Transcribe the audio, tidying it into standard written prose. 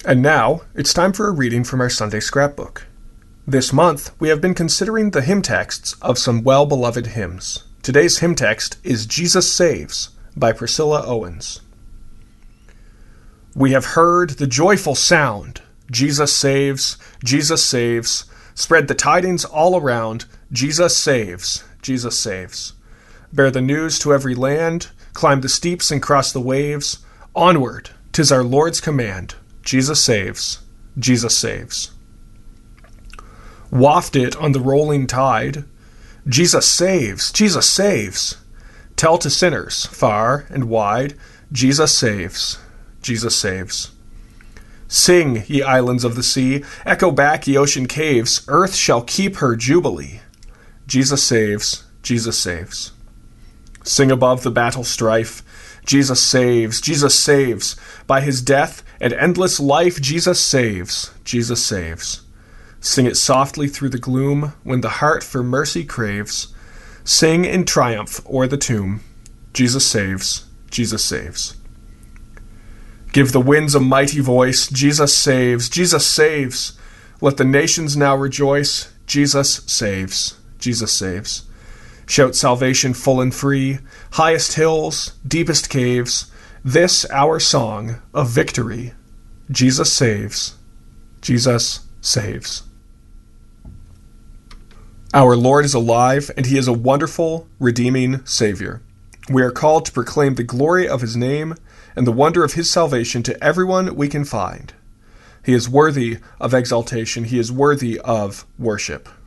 And now, it's time for a reading from our Sunday scrapbook. This month, we have been considering the hymn texts of some well-beloved hymns. Today's hymn text is Jesus Saves by Priscilla Owens. We have heard the joyful sound, Jesus saves, Jesus saves. Spread the tidings all around, Jesus saves, Jesus saves. Bear the news to every land, climb the steeps and cross the waves. Onward, 'tis our Lord's command. Jesus saves, Jesus saves. Waft it on the rolling tide. Jesus saves, Jesus saves. Tell to sinners, far and wide, Jesus saves, Jesus saves. Sing, ye islands of the sea, echo back, ye ocean caves, earth shall keep her jubilee. Jesus saves, Jesus saves. Sing above the battle strife, Jesus saves, Jesus saves. By his death and endless life, Jesus saves, Jesus saves. Sing it softly through the gloom when the heart for mercy craves. Sing in triumph o'er the tomb, Jesus saves, Jesus saves. Give the winds a mighty voice, Jesus saves, Jesus saves. Let the nations now rejoice, Jesus saves, Jesus saves. Shout salvation full and free, highest hills, deepest caves, this our song of victory. Jesus saves, Jesus saves. Our Lord is alive, and he is a wonderful, redeeming Savior. We are called to proclaim the glory of his name and the wonder of his salvation to everyone we can find. He is worthy of exaltation. He is worthy of worship.